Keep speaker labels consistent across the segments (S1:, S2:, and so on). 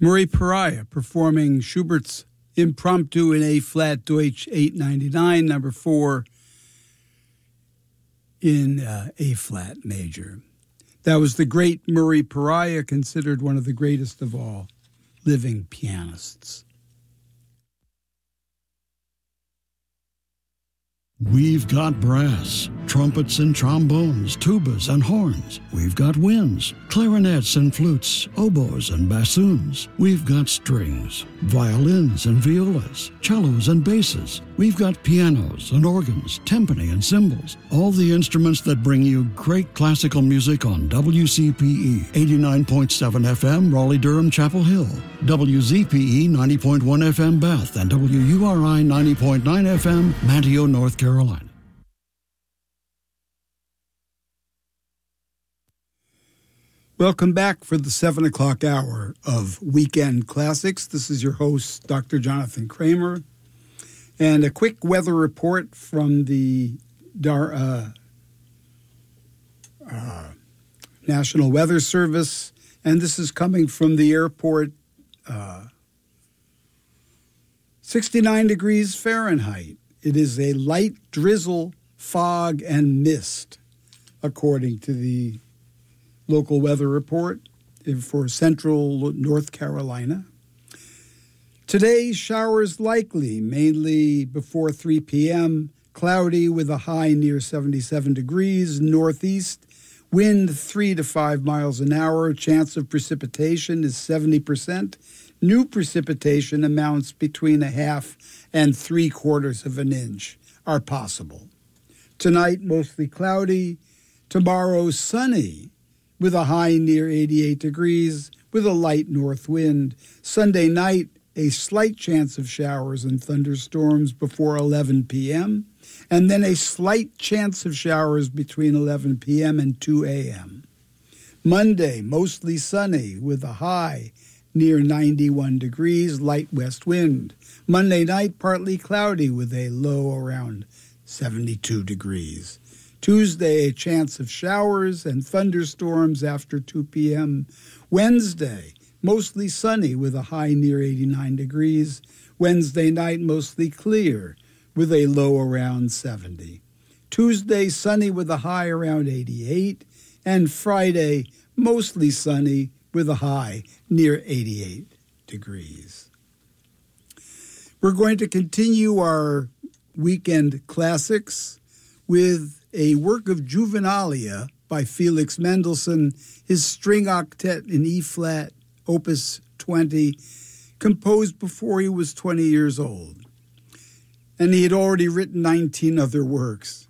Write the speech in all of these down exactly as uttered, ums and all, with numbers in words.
S1: Murray Pariah performing Schubert's Impromptu in A-flat Deutsch eight ninety-nine, number four in uh, A-flat major. That was the great Murray Pariah, considered one of the greatest of all living pianists.
S2: We've got brass, trumpets and trombones, tubas and horns. We've got winds, clarinets and flutes, oboes and bassoons. We've got strings, violins and violas, cellos and basses. We've got pianos and organs, timpani and cymbals. All the instruments that bring you great classical music on W C P E eighty-nine point seven F M, Raleigh-Durham, Chapel Hill, W Z P E ninety point one F M, Bath, and W U R I ninety point nine F M, Manteo, North Carolina.
S1: Welcome back for the seven o'clock hour of Weekend Classics. This is your host, Doctor Jonathan Kramer. And a quick weather report from the uh, uh, National Weather Service. And this is coming from the airport, uh, sixty-nine degrees Fahrenheit. It is a light drizzle, fog, and mist, according to the local weather report for central North Carolina. Today, showers likely, mainly before three p.m., cloudy with a high near seventy-seven degrees, northeast, wind three to five miles an hour, chance of precipitation is seventy percent. New precipitation amounts between a half and three quarters of an inch are possible. Tonight, mostly cloudy. Tomorrow, sunny, with a high near eighty-eight degrees, with a light north wind. Sunday night, a slight chance of showers and thunderstorms before eleven p.m., and then a slight chance of showers between eleven p.m. and two a.m. Monday, mostly sunny, with a high near ninety-one degrees, light west wind. Monday night, partly cloudy, with a low around seventy-two degrees. Tuesday, a chance of showers and thunderstorms after two p.m. Wednesday, mostly sunny with a high near eighty-nine degrees. Wednesday night, mostly clear with a low around seventy. Tuesday, sunny with a high around eighty-eight. And Friday, mostly sunny with a high near eighty-eight degrees. We're going to continue our weekend classics with a work of Juvenalia by Felix Mendelssohn, his string octet in E-flat, Opus twenty, composed before he was twenty years old. And he had already written nineteen other works.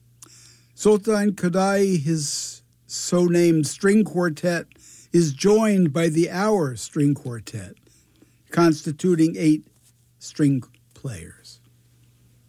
S1: Sultan Kodai, his so-named string quartet, is joined by the Auer string quartet, constituting eight string players.